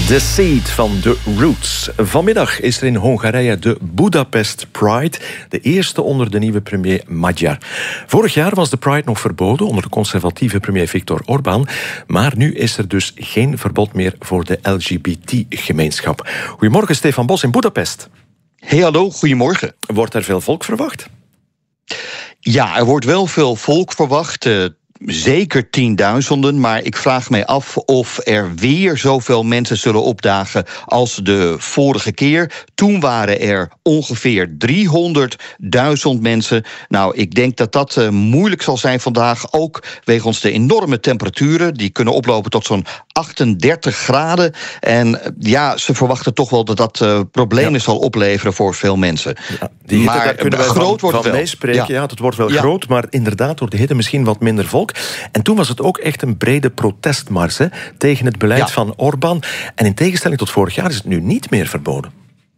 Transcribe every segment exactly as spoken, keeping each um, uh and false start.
The Seed van The Roots. Vanmiddag is er in Hongarije de Budapest Pride, de eerste onder de nieuwe premier Magyar. Vorig jaar was de Pride nog verboden onder de conservatieve premier Viktor Orbán, maar nu is er dus geen verbod meer voor de L G B T-gemeenschap. Goedemorgen, Stefan Bos in Budapest. Hey, hallo, goedemorgen. Wordt er veel volk verwacht? Ja, er wordt wel veel volk verwacht. Uh, Zeker tienduizenden, maar ik vraag mij af of er weer zoveel mensen zullen opdagen als de vorige keer. Toen waren er ongeveer driehonderdduizend mensen. Nou, ik denk dat dat uh, moeilijk zal zijn vandaag, ook wegens de enorme temperaturen. Die kunnen oplopen tot zo'n achtendertig graden. En uh, ja, ze verwachten toch wel dat dat uh, problemen ja. zal opleveren voor veel mensen. Ja, die hitte, maar daar kunnen we groot van, wordt van wel. meespreken. Ja. ja, het wordt wel ja. groot, maar inderdaad door de hitte misschien wat minder volk. En toen was het ook echt een brede protestmars hè, tegen het beleid ja. van Orbán. En in tegenstelling tot vorig jaar is het nu niet meer verboden.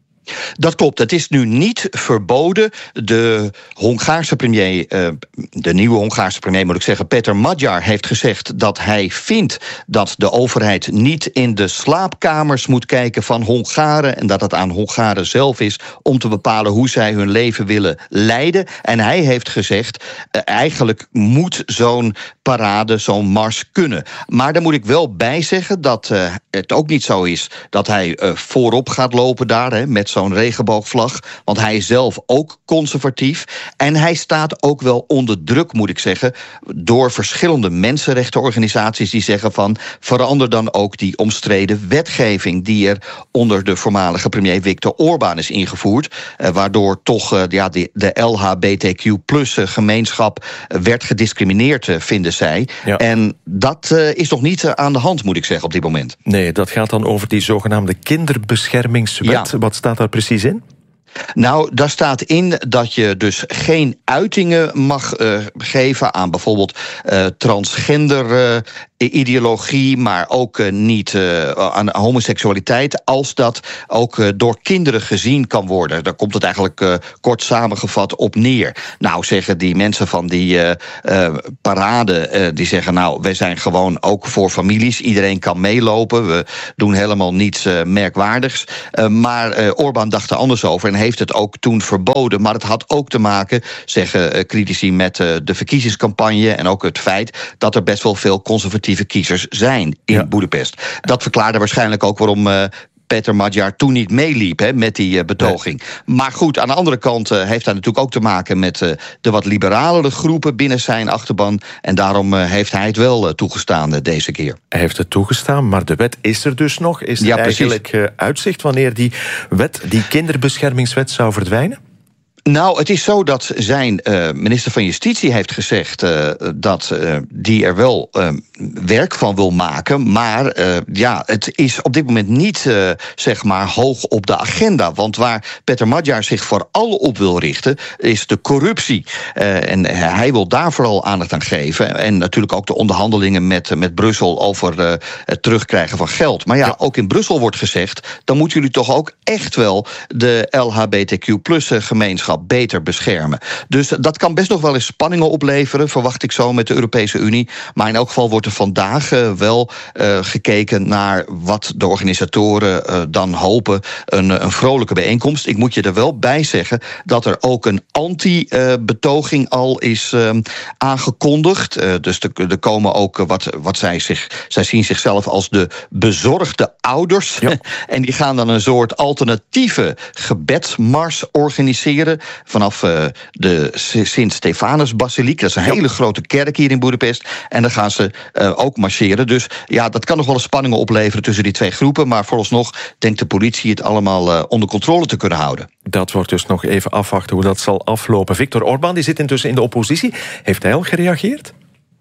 Dat klopt, het is nu niet verboden. De Hongaarse premier, de nieuwe Hongaarse premier moet ik zeggen, Peter Magyar, heeft gezegd dat hij vindt dat de overheid niet in de slaapkamers moet kijken van Hongaren en dat het aan Hongaren zelf is om te bepalen hoe zij hun leven willen leiden. En hij heeft gezegd, eigenlijk moet zo'n parade, zo'n mars kunnen. Maar daar moet ik wel bij zeggen dat het ook niet zo is dat hij voorop gaat lopen daar hè, met zo'n regenboogvlag, want hij is zelf ook conservatief. En hij staat ook wel onder druk, moet ik zeggen, door verschillende mensenrechtenorganisaties die zeggen van verander dan ook die omstreden wetgeving die er onder de voormalige premier Viktor Orbán is ingevoerd, eh, waardoor toch eh, ja, de, de L H B T Q plus gemeenschap werd gediscrimineerd, eh, vinden zij. Ja. En dat eh, is nog niet eh, aan de hand, moet ik zeggen, op dit moment. Nee, dat gaat dan over die zogenaamde kinderbeschermingswet. Ja. Wat staat daar precies in? Nou, daar staat in dat je dus geen uitingen mag uh, geven aan bijvoorbeeld uh, transgender uh, ideologie, maar ook uh, niet uh, aan homoseksualiteit, als dat ook uh, door kinderen gezien kan worden. Daar komt het eigenlijk uh, kort samengevat op neer. Nou, zeggen die mensen van die uh, uh, parade, uh, die zeggen nou, wij zijn gewoon ook voor families. Iedereen kan meelopen. We doen helemaal niets uh, merkwaardigs. Uh, maar uh, Orbán dacht er anders over en heeft het ook toen verboden. Maar het had ook te maken, zeggen uh, critici, met uh, de verkiezingscampagne en ook het feit dat er best wel veel conservatieve kiezers zijn in ja. Budapest. Dat verklaarde waarschijnlijk ook waarom uh, Peter Magyar toen niet meeliep hè, met die uh, betoging. Nee. Maar goed, aan de andere kant uh, heeft dat natuurlijk ook te maken met uh, de wat liberalere groepen binnen zijn achterban. En daarom uh, heeft hij het wel uh, toegestaan uh, deze keer. Hij heeft het toegestaan, maar de wet is er dus nog. Is er ja, eigenlijk uh, uitzicht wanneer die wet, die kinderbeschermingswet, zou verdwijnen? Nou, het is zo dat zijn uh, minister van Justitie heeft gezegd uh, dat uh, die er wel uh, werk van wil maken. Maar uh, ja, het is op dit moment niet uh, zeg maar hoog op de agenda. Want waar Peter Magyar zich vooral op wil richten, is de corruptie. Uh, en hij wil daar vooral aandacht aan geven. En natuurlijk ook de onderhandelingen met, met Brussel over uh, het terugkrijgen van geld. Maar ja, ja, ook in Brussel wordt gezegd, dan moeten jullie toch ook echt wel de L H B T Q plus gemeenschap beter beschermen. Dus dat kan best nog wel eens spanningen opleveren, verwacht ik zo met de Europese Unie. Maar in elk geval wordt er vandaag uh, wel uh, gekeken naar wat de organisatoren uh, dan hopen. Een, een vrolijke bijeenkomst. Ik moet je er wel bij zeggen dat er ook een anti-betoging uh, al is uh, aangekondigd. Uh, dus er, er komen ook uh, wat, wat zij zich, zij zien zichzelf als de bezorgde ouders. Ja. En die gaan dan een soort alternatieve gebedsmars organiseren vanaf uh, de Sint-Stefanus-basiliek. Dat is een ja. hele grote kerk hier in Budapest. En dan gaan ze uh, ook marcheren. Dus ja, dat kan nog wel eens spanningen opleveren tussen die twee groepen. Maar vooralsnog denkt de politie het allemaal uh, onder controle te kunnen houden. Dat wordt dus nog even afwachten hoe dat zal aflopen. Viktor Orbán die zit intussen in de oppositie. Heeft hij al gereageerd?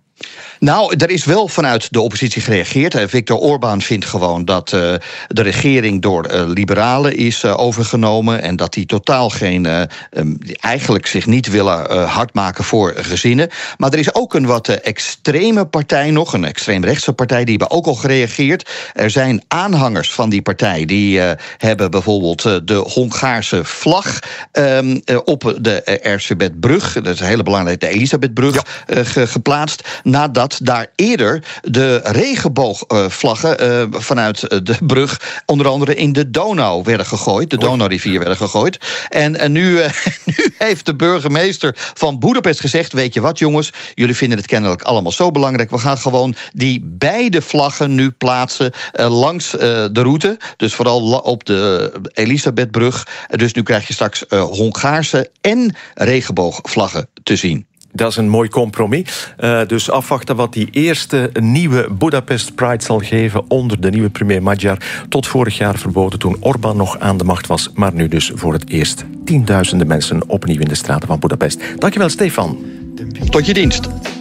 Nou, er is wel vanuit de oppositie gereageerd. Viktor Orbán vindt gewoon dat uh, de regering door uh, liberalen is uh, overgenomen en dat die totaal geen, uh, um, eigenlijk zich niet willen uh, hard maken voor gezinnen. Maar er is ook een wat uh, extreme partij nog, een extreemrechtse partij, die hebben ook al gereageerd. Er zijn aanhangers van die partij, die uh, hebben bijvoorbeeld uh, de Hongaarse vlag um, uh, op de uh, Erzsébetbrug, dat is een hele belangrijke, de Elisabethbrug, ja. uh, ge- geplaatst, nadat omdat daar eerder de regenboogvlaggen uh, vanuit de brug onder andere in de Donau werden gegooid. De Donaurivier werden gegooid. En, en nu, uh, nu heeft de burgemeester van Boedapest gezegd, weet je wat jongens, jullie vinden het kennelijk allemaal zo belangrijk. We gaan gewoon die beide vlaggen nu plaatsen uh, langs uh, de route. Dus vooral op de Elisabethbrug. Dus nu krijg je straks uh, Hongaarse en regenboogvlaggen te zien. Dat is een mooi compromis. Uh, dus afwachten wat die eerste nieuwe Budapest Pride zal geven onder de nieuwe premier Magyar. Tot vorig jaar verboden toen Orbán nog aan de macht was. Maar nu dus voor het eerst tienduizenden mensen opnieuw in de straten van Budapest. Dankjewel, Stefan. Tot je dienst.